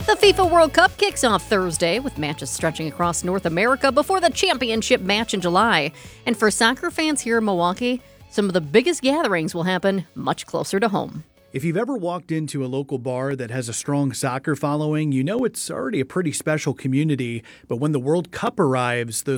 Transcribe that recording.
The FIFA World Cup kicks off Thursday with matches stretching across North America before the championship match in July. And for soccer fans here in Milwaukee, some of the biggest gatherings will happen much closer to home. If you've ever walked into a local bar that has a strong soccer following, you know it's already a pretty special community. But when the World Cup arrives, those